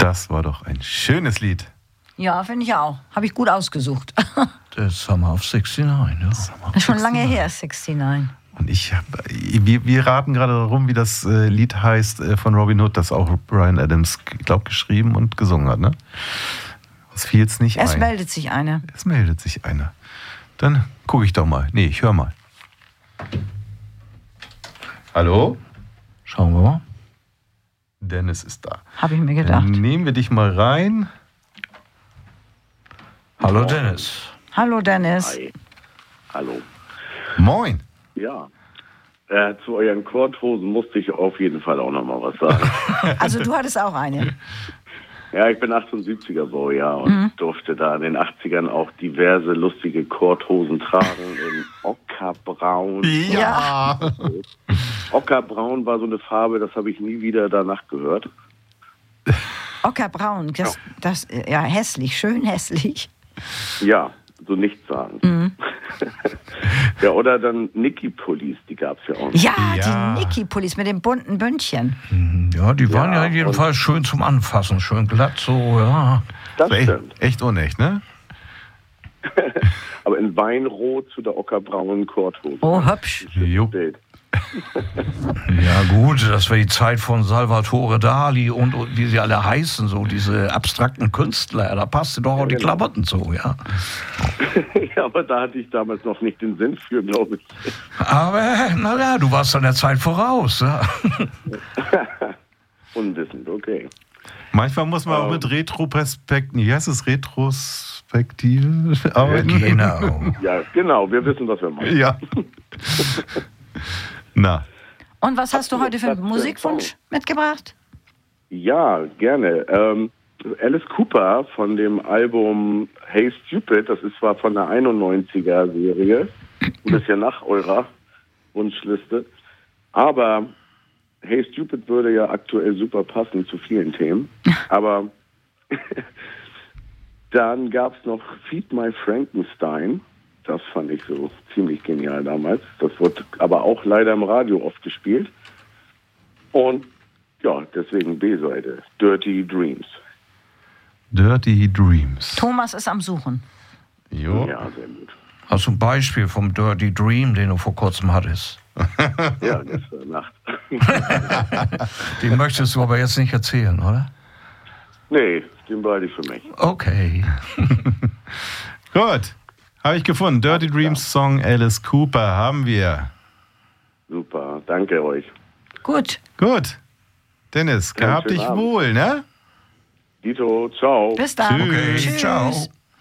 Das war doch ein schönes Lied. Ja, finde ich auch. Habe ich gut ausgesucht. Das Summer of 69, ja. Das ist schon lange her, 69. Und wir raten gerade darum, wie das Lied heißt von Robin Hood, das auch Bryan Adams, glaube geschrieben und gesungen hat, ne? Es fiel es nicht ein. Es meldet sich einer. Es meldet sich einer. Dann gucke ich doch mal. Nee, ich höre mal. Hallo? Schauen wir mal. Dennis ist da. Habe ich mir gedacht. Dann nehmen wir dich mal rein. Hallo Dennis. Hallo Dennis. Hi. Hallo. Moin. Ja. Zu euren Korthosen musste ich auf jeden Fall auch noch mal was sagen. Also du hattest auch eine. Ja, ich bin 78er Baujahr und durfte da in den 80ern auch diverse lustige Korthosen tragen in Ockerbraun. Ja. Ockerbraun war so eine Farbe, das habe ich nie wieder danach gehört. Ockerbraun, das ja hässlich, schön hässlich. Ja, so nichts sagen. Ja, oder dann Niki-Pullis, die gab es ja auch noch. Ja, Ja. die Niki-Pullis mit dem bunten Bündchen. Ja, die waren ja Ja, jedenfalls schön zum Anfassen, schön glatt so, ja. Das Echt, stimmt. echt unecht, ne? Aber in Weinrot zu der ockerbraunen Korthose. Oh, hübsch. Jo. Bild. Ja gut, das war die Zeit von Salvatore Dali und wie sie alle heißen, so diese abstrakten Künstler. Da passte doch auch die genau. Klamotten zu, ja. Ja, aber da hatte ich damals noch nicht den Sinn für, glaube ich. Aber, naja, du warst an der Zeit voraus, ja. Unwissend, okay. Manchmal muss man auch mit Retroperspektiven, wie heißt es, Retrospektive arbeiten. Genau. Ja, genau, wir wissen, was wir machen. Ja. Na, Und was hast du heute für einen Platz für Musikwunsch mitgebracht? Ja, gerne. Alice Cooper von dem Album Hey Stupid, das ist zwar von der 91er-Serie, ein bisschen nach eurer Wunschliste, aber Hey Stupid würde ja aktuell super passen zu vielen Themen. Aber dann gab es noch Feed My Frankenstein. Das fand ich so ziemlich genial damals. Das wird aber auch leider im Radio oft gespielt. Und ja, deswegen B-Seite. Dirty Dreams. Dirty Dreams. Thomas ist am Suchen. Jo. Ja, sehr gut. Hast du ein Beispiel vom Dirty Dream, den du vor kurzem hattest? Ja, gestern Nacht. Den möchtest du aber jetzt nicht erzählen, oder? Nee, den behalte ich für mich. Okay. Gut, habe ich gefunden. Dirty Dreams Song Alice Cooper haben wir. Super, danke euch. Gut, Gut. Dennis, Ja, gehabt schönen dich Abend. wohl, ne? Dito, ciao. bis dann. Tschüss. Okay, Tschüss. ciao.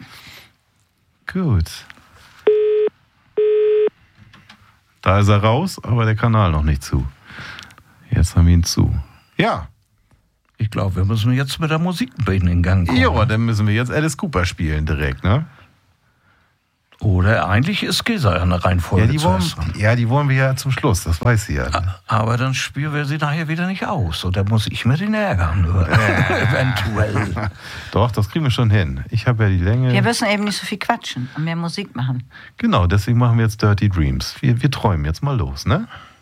Gut. Da ist er raus, aber der Kanal noch nicht zu. Jetzt haben wir ihn zu. Ja. Ich glaube, wir müssen jetzt mit der Musik in Gang kommen. Ja, dann müssen wir jetzt Alice Cooper spielen direkt, ne? Oder eigentlich ist Gesa ja eine Reihenfolge Ja, die wollen wir ja zum Schluss, das weiß sie ja. Ne? Aber dann spielen wir sie nachher wieder nicht aus. Und da muss ich mir den ärgern. Eventuell. Doch, das kriegen wir schon hin. Ich habe ja die Länge. Wir müssen eben nicht so viel quatschen und mehr Musik machen. Genau, deswegen machen wir jetzt Dirty Dreams. Wir träumen jetzt mal los, ne?